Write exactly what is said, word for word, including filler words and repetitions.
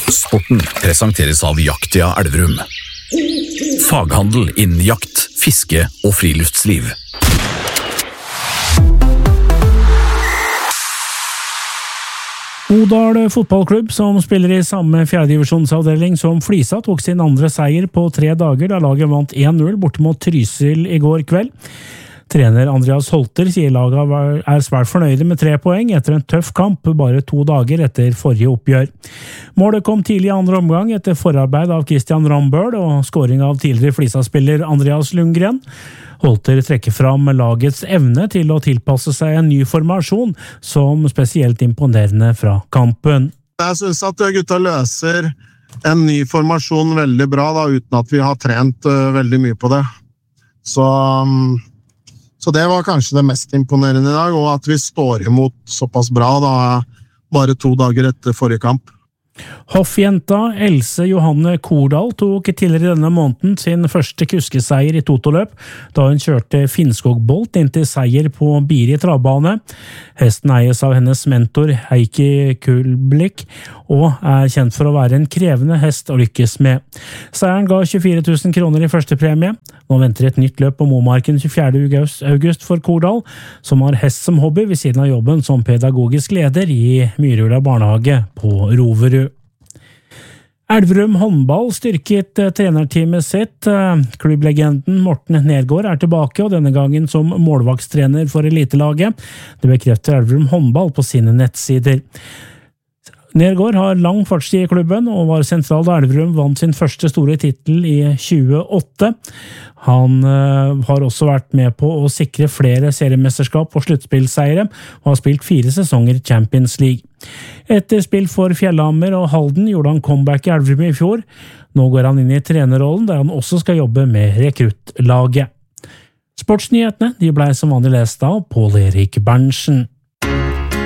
Sporten presenteres av Jaktia Elverum. Faghandel innen jakt, fiske og friluftsliv. Odal fotballklubb, som spiller i samme fjerdedivisjonsavdeling som Flisa, tok sin andre seier på tre dager da laget vant en null borte mot Trysil i går kveld. Trener Andreas Holter sier laget er svært fornøyde med tre poeng etter en tøff kamp bare to dager etter forrige oppgjør. Målet kom tidlig i andre omgang etter forarbeid av Christian Rambøl og skåring av tidligere Flisa-spiller Andreas Lundgren. Holter trekker fram lagets evne til å tilpasse seg en ny formasjon som spesielt imponerende fra kampen. Jeg synes at gutta løser en ny formasjon veldig bra da, uten at vi har trent uh, veldig mye på det. Så... Um Så det var kanskje det mest imponerende i dag, og at vi står imot såpass bra da, bare to dager etter forrige kamp. Hoffjenta Else Johanne Kordal tok tidligere denne måneden sin første kuskeseier i Totoløp, da hun kjørte Finnskog-Bolt inn til seier på Biri travbane. Hesten eies av hennes mentor Heikki Kulblik, og er kjent for å være en krevende hest å lykkes med. Seieren ga tjuefire tusen kroner i første premie. Nå venter et nytt løp på Momarken tjuefjerde august for Kordal, som har hest som hobby ved siden av jobben som pedagogisk leder i Myrhula barnehage på Roverud. Elverum håndball styrket trenerteamet sitt. Klubblegenden Morten Nergård er tilbake, og denne gangen som målvaktstrener for elitelaget. Det bekrefter Elverum håndball på sine nettsider. Nergård har lang fartstid i klubben og var sentral da Elverum vant sin første store titel i tjueåtte. Han uh, har også vært med på å sikre flere seriemesterskap og sluttspillseiere og har spilt fire sesonger i Champions League. Etter spill for Fjellhammer og Halden gjorde han comeback i Elverum i fjor. Nå går han inn i trenerrollen der han også skal jobbe med rekruttlaget. Sportsnyhetene de ble som vanlig lest av Pål Erik Berntsen.